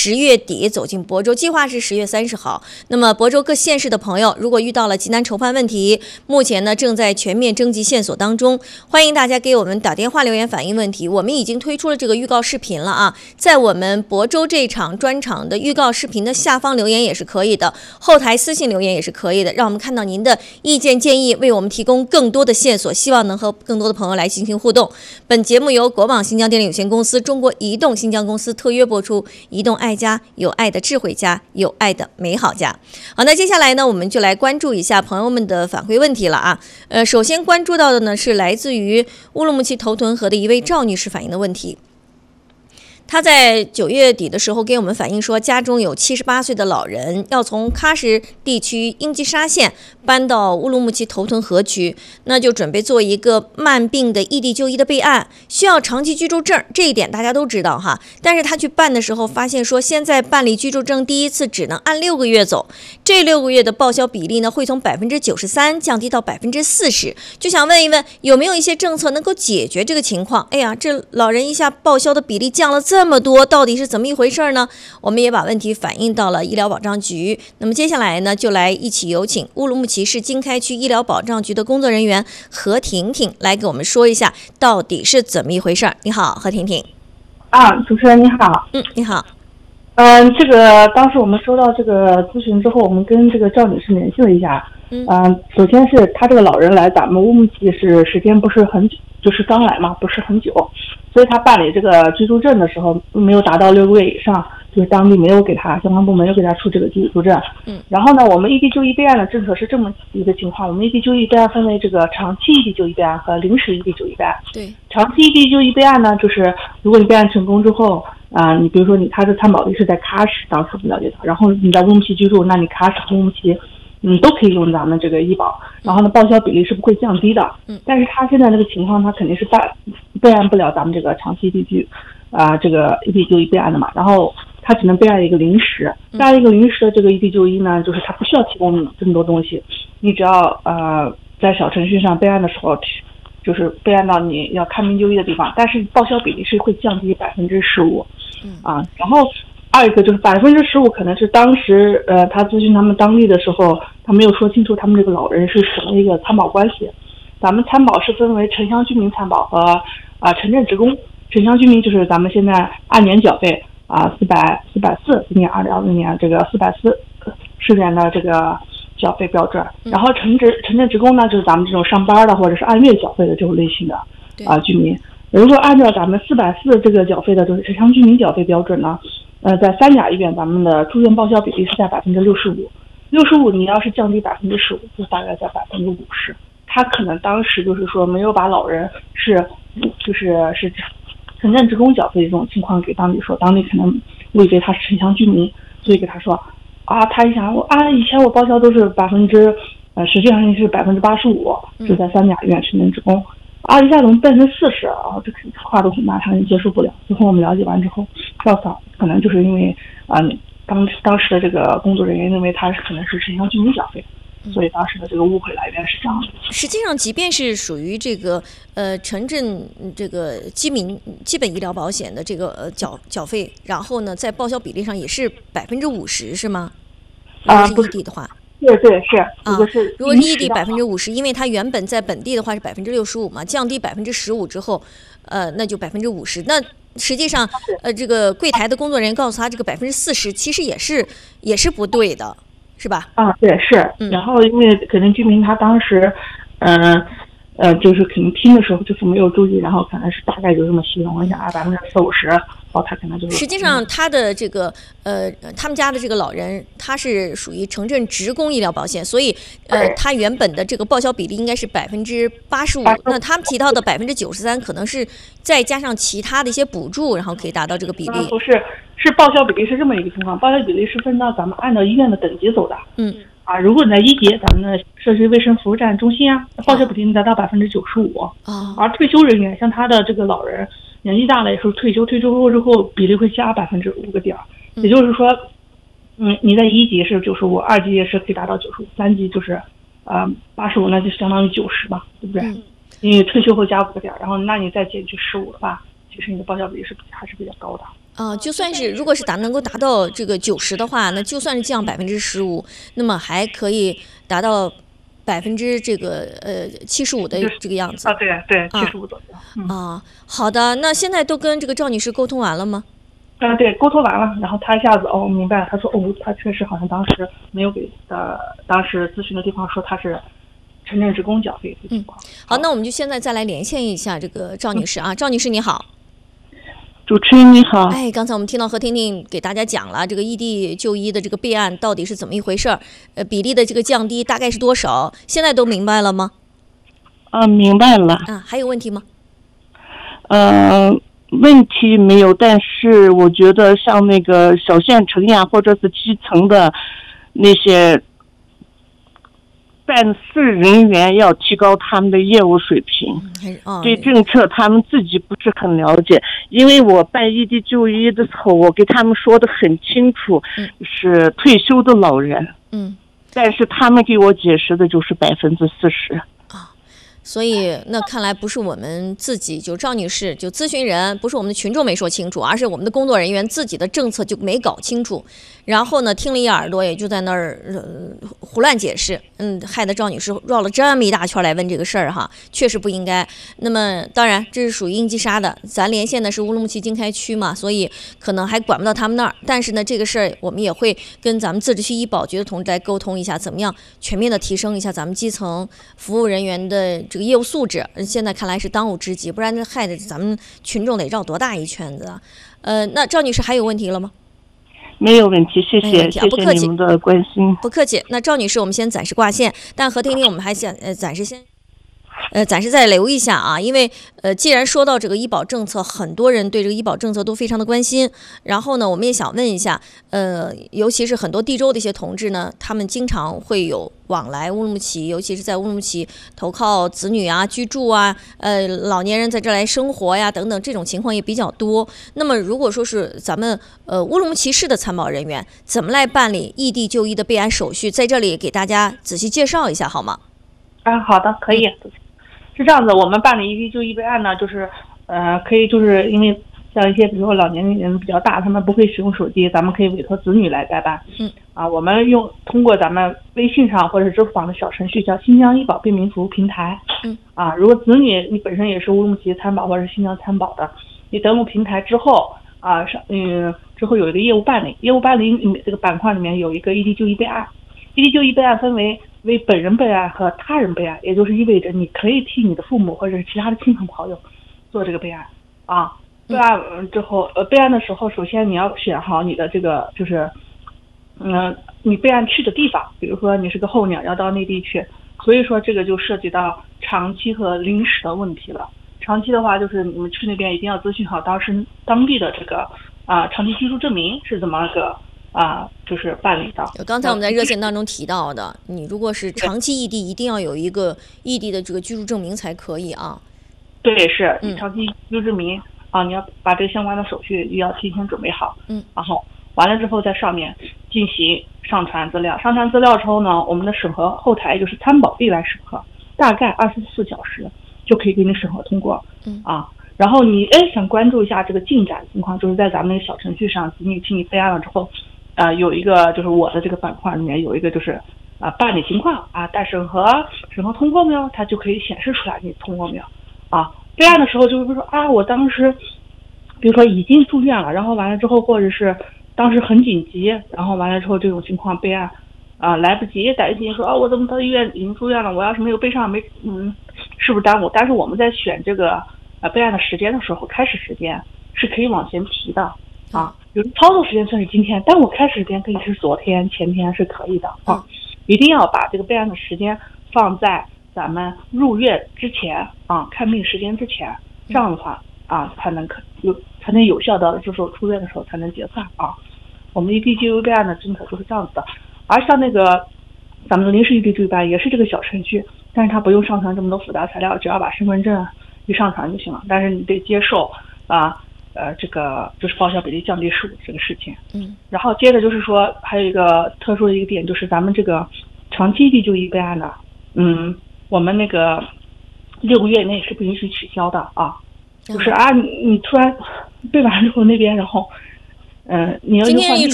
月底走进亳州，计划是10月30号。那么亳州各县市的朋友，如果遇到了急难愁烦问题，目前呢正在全面征集线索当中，欢迎大家给我们打电话留言反映问题。我们已经推出了这个预告视频了啊，在我们亳州这场专场的预告视频的下方留言也是可以的，后台私信留言也是可以的，让我们看到您的意见建议，为我们提供更多的线索，希望能和更多的朋友来进行互动。本节目由国网新疆电力有限公司、中国移动新疆公司特约播出。移动爱家，有爱的智慧家，有爱的美好家。好，那接下来呢，我们就来关注一下朋友们的反馈问题了啊。首先关注到的呢是来自于乌鲁木齐头屯河的一位赵女士反映的问题。他在9月底的时候给我们反映说，家中有78岁的老人要从喀什地区英吉沙县搬到乌鲁木齐头屯河区，那就准备做一个慢病的异地就医的备案，需要长期居住证，这一点大家都知道哈。但是他去办的时候发现说，现在办理居住证第一次只能按6个月走，这6个月的报销比例呢会从93%降低到40%，就想问一问有没有一些政策能够解决这个情况？哎呀，这老人一下报销的比例降了这么多，到底是怎么一回事呢？我们也把问题反映到了医疗保障局。那么接下来呢，就来一起有请乌鲁木齐市经开区医疗保障局的工作人员何婷婷来给我们说一下到底是怎么一回事。你好，何婷婷。 主持人你好。 你好。 这个当时我们收到这个咨询之后，我们跟这个赵女士联系了一下。首先是她这个老人来咱们乌鲁木齐是时间不是很久，就是刚来嘛，不是很久，所以她办理这个居住证的时候没有达到6个月以上，就是当地没有给她相关部门没有给她出这个居住证。然后呢，我们异地就医备案的政策是这么一个情况，我们异地就医备案分为这个长期异地就医备案和临时异地就医备案。 对， 长期异地就医备案呢，就是如果你备案成功之后，你比如说他的参保地是在喀什，当时我们了解到，然后你在乌鲁木齐居住，那你喀什、乌鲁木齐都可以用咱们这个医保，然后呢报销比例是不会降低的。但是他现在这个情况，他肯定是备案不了咱们这个长期地区这个异地就医备案的嘛，然后他只能备案一个临时，备案一个临时的这个异地就医呢，就是他不需要提供这么多东西，你只要在小程序上备案的时候，就是备案到你要看病就医的地方，但是报销比例是会降低15%。然后二一个就是15%，可能是当时他咨询他们当地的时候，他没有说清楚他们这个老人是什么一个参保关系。咱们参保是分为城乡居民参保和城镇职工。城乡居民就是咱们现在按年缴费440，今年2020年这个440元的这个缴费标准。然后城镇职工呢，就是咱们这种上班的或者是按月缴费的这种类型的居民。如果按照咱们440这个缴费的就是城乡居民缴费标准呢，在3甲医院咱们的住院报销比例是在65%，你要是降低15%，就大概在50%。他可能当时就是说没有把老人是城镇职工缴费这种情况给当地说，当地可能误以为他是城乡居民，所以给他说他一想以前我报销都是实际上是85%，是在3甲医院城镇职工。一下怎么变成40%这个跨度很大，他人接受不了。最后我们了解完之后，调查可能就是因为当时的这个工作人员认为他可能是城乡居民缴费，所以当时的这个误会来源是这样的。 实际上，即便是属于这个城镇这个基本医疗保险的这个缴费，然后呢，在报销比例上也是50%，是吗？如果是异地的话。 对是如果是异地50%，因为它原本在本地的话是65%嘛，降低15%之后，那就50%。那实际上，这个柜台的工作人员告诉他，这个40%其实也是不对的，是吧？ 对是。然后因为可能居民他当时，就是可能听的时候就是没有注意，然后可能是大概就这么形容一下40%-50%。他可能就是实际上他的这个他们家的这个老人他是属于城镇职工医疗保险，所以他原本的这个报销比例应该是85%，那他们提到的93%可能是再加上其他的一些补助，然后可以达到这个比例。 不是，是报销比例是这么一个情况，报销比例是分到咱们按照医院的等级走的。如果你在1级，咱们的社区卫生服务站中心报销比例能达到95%。而退休人员像他的这个老人年纪大了以后退休后之后比例会加5个点，也就是说，你在1级是95%，2级也是可以达到95%，3级就是85%，那就相当于90嘛，对不对？因为退休后加5个点，然后那你再减去15的话，其实你的报销比例还是比较高的。 就算是如果是能够达到这个90%的话，那就算是降15%，那么还可以达到75%的这个样子。 对，75%左右。 好的，那现在都跟这个赵女士沟通完了吗？ 对，沟通完了，然后他一下子明白了，他说他确实好像当时没有给当时咨询的地方说他是城镇职工缴费。 好，那我们就现在再来连线一下这个赵女士啊，赵女士你好。 主持人你好。 刚才我们听到何婷婷给大家讲了这个异地就医的这个备案到底是怎么一回事，比例的这个降低大概是多少？现在都明白了吗？ 明白了。 还有问题吗？ 问题没有，但是我觉得像那个小县城呀，或者是基层的那些办事人员要提高他们的业务水平。对政策他们自己不是很了解，因为我办异地就医的时候，我给他们说的很清楚，是退休的老人。但是他们给我解释的就是40%。 所以那看来不是我们自己，就赵女士就咨询人，不是我们的群众没说清楚，而是我们的工作人员自己的政策就没搞清楚，然后呢听了一耳朵也就在那儿胡乱解释，害得赵女士绕了这么一大圈来问这个事儿哈，确实不应该。那么当然这是属于应急杀的，咱连线的是乌鲁木齐经开区嘛，所以可能还管不到他们那儿，但是呢这个事儿我们也会跟咱们自治区医保局的同志来沟通一下，怎么样全面的提升一下咱们基层服务人员的这个业务素质，现在看来是当务之急，不然害得咱们群众得绕多大一圈子啊！那赵女士还有问题了吗？ 没有问题，谢谢，谢谢你们的关心。 不客气。那赵女士，我们先暂时挂线，但何婷婷我们还想暂时再留一下啊，因为既然说到这个医保政策，很多人对这个医保政策都非常的关心。然后呢，我们也想问一下，尤其是很多地州的一些同志呢，他们经常会有往来乌鲁木齐，尤其是在乌鲁木齐投靠子女啊、居住啊，老年人在这来生活呀等等，这种情况也比较多。那么如果说是咱们乌鲁木齐市的参保人员怎么来办理异地就医的备案手续，在这里给大家仔细介绍一下好吗？ 好的，可以。是这样子，我们办理异地就医备案呢，就是可以就是因为像一些比如说老年人比较大，他们不会使用手机，咱们可以委托子女来代办。我们通过咱们微信上或者是支付宝的小程序叫新疆医保便民服务平台。如果子女你本身也是乌鲁木齐参保或者是新疆参保的，你登录平台之后之后有一个业务办理这个板块里面有一个异地就医备案。异地就医备案分为本人备案和他人备案，也就是意味着你可以替你的父母或者是其他的亲朋好友做这个备案。备案之后，备案的时候，首先你要选好你的这个就是你备案去的地方，比如说你是个候鸟要到内地去，所以说这个就涉及到长期和临时的问题了。长期的话，就是你们去那边一定要咨询好当地的这个长期居住证明是怎么个就是办理的。 刚才我们在热线当中提到的，你如果是长期异地，一定要有一个异地的这个居住证明才可以啊。 对，是长期居住证明你要把这个相关的手续要提前准备好。然后完了之后在上面进行上传资料。上传资料之后呢，我们的审核后台就是参保地来审核，大概24小时就可以给你审核通过。然后你想关注一下这个进展情况，就是在咱们那个小程序上，子女替你备案了之后，有一个就是我的这个板块里面有一个就是办理情况待审核通过没有，它就可以显示出来你通过没有。备案的时候就是说我当时比如说已经住院了，然后完了之后或者是当时很紧急，然后完了之后这种情况备案来不及，担心说我怎么到医院已经住院了，我要是没有备上是不是耽误？但是我们在选这个备案的时间的时候，开始时间是可以往前提的比如操作时间算是今天，但我开始时间可以是昨天前天是可以的一定要把这个备案的时间放在咱们入院之前看病时间之前，这样的话才能有效的就是出院的时候才能结算我们异地就医备案的政策就是这样子的。而像那个咱们的临时异地就医备案也是这个小程序，但是它不用上传这么多复杂材料，只要把身份证一上传就行了，但是你得接受这个就是报销比例降低15%这个事情。然后接着就是说还有一个特殊的一个点，就是咱们这个长期异地就医备案的我们那个6个月内是不允许取消的就是你突然备完之后那边，然后你要今天一